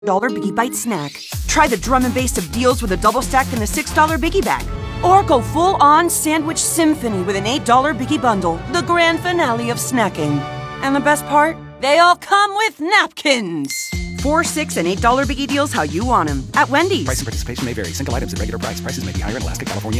Biggie Bite snack. Try the drum and bass of deals with a double stack and the $6 Biggie Bag. Or go full-on sandwich symphony with an $8 Biggie Bundle, the grand finale of snacking. And the best part? They all come with napkins. $4, $6, and $8 Biggie deals how you want them. At Wendy's. Price and participation may vary. Single items at regular price. Prices may be higher in Alaska, California,